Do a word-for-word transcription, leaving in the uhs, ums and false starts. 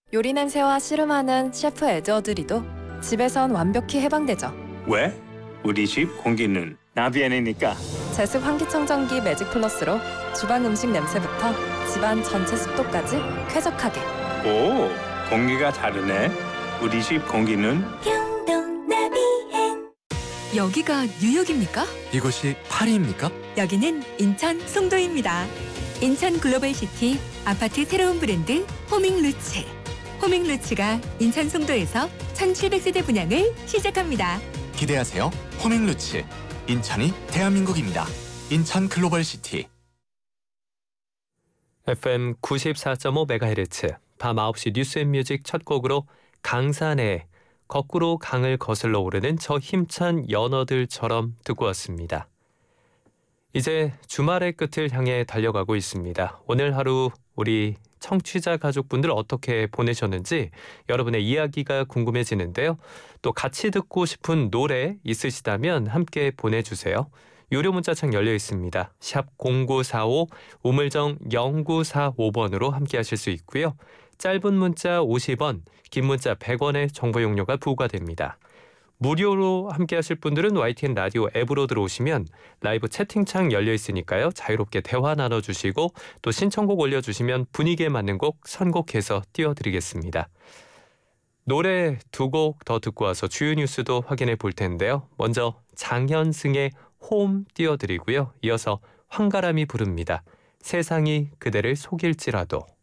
요리 냄새와 씨름하는 셰프 에드워드리도 집에선 완벽히 해방되죠. 왜? 우리 집 공기는 나비엔이니까. 제습 환기청정기 매직 플러스로 주방 음식 냄새부터 집안 전체 습도까지 쾌적하게. 오, 공기가 다르네. 우리 집 공기는 경동 나비엔. 여기가 뉴욕입니까? 이곳이 파리입니까? 여기는 인천 송도입니다. 인천 글로벌시티 아파트 새로운 브랜드 호밍루츠. 호밍루츠가 인천 송도에서 천칠백 세대 분양을 시작합니다. 기대하세요. 호밍루츠. 인천이 대한민국입니다. 인천 글로벌시티. 에프엠 구십사 점 오 메가헤르츠 밤 아홉 시 뉴스앤뮤직 첫 곡으로 강산의 거꾸로 강을 거슬러 오르는 저 힘찬 연어들처럼 듣고 왔습니다. 이제 주말의 끝을 향해 달려가고 있습니다. 오늘 하루 우리 청취자 가족분들 어떻게 보내셨는지 여러분의 이야기가 궁금해지는데요. 또 같이 듣고 싶은 노래 있으시다면 함께 보내주세요. 유료 문자창 열려 있습니다. 샵 공구사오 우물정 영구사오 번으로 함께 하실 수 있고요. 짧은 문자 오십 원, 긴 문자 백 원의 정보 용료가 부과됩니다. 무료로 함께 하실 분들은 와이티엔 라디오 앱으로 들어오시면 라이브 채팅창 열려 있으니까요. 자유롭게 대화 나눠주시고 또 신청곡 올려주시면 분위기에 맞는 곡 선곡해서 띄워드리겠습니다. 노래 두 곡 더 듣고 와서 주요 뉴스도 확인해 볼 텐데요. 먼저 장현승의 홈 띄워드리고요. 이어서 황가람이 부릅니다. 세상이 그대를 속일지라도.